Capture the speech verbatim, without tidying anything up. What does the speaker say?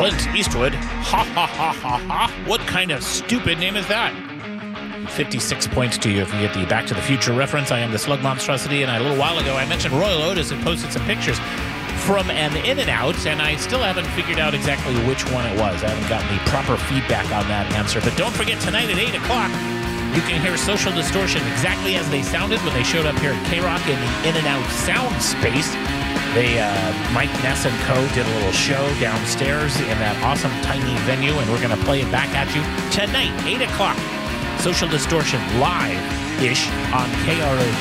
Clint Eastwood. Ha ha ha ha ha. What kind of stupid name is that? fifty-six points to you if you get the Back to the Future reference. I am the Slug Monstrosity, and a little while ago I mentioned Royal Otis had posted some pictures from an In-N-Out, and I still haven't figured out exactly which one it was. I haven't gotten the proper feedback on that answer. But don't forget, tonight at eight o'clock, you can hear Social Distortion exactly as they sounded when they showed up here at K-Rock in the In-N-Out sound space. They, uh, Mike Ness and co. did a little show downstairs in that awesome tiny venue, and we're going to play it back at you tonight, eight o'clock. Social Distortion live-ish on K R O